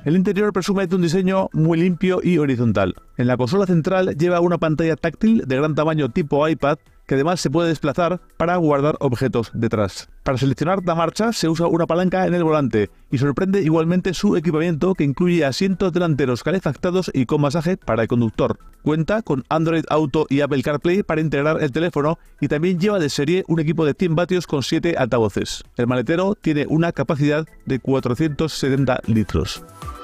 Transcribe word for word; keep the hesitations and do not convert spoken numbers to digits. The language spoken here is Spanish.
El interior presume de un diseño muy limpio y horizontal. En la consola central lleva una pantalla táctil de gran tamaño tipo iPad, que además se puede desplazar para guardar objetos detrás. Para seleccionar la marcha se usa una palanca en el volante y sorprende igualmente su equipamiento, que incluye asientos delanteros calefactados y con masaje para el conductor. Cuenta con Android Auto y Apple CarPlay para integrar el teléfono y también lleva de serie un equipo de cien vatios con siete altavoces. El maletero tiene una capacidad de cuatrocientos setenta litros.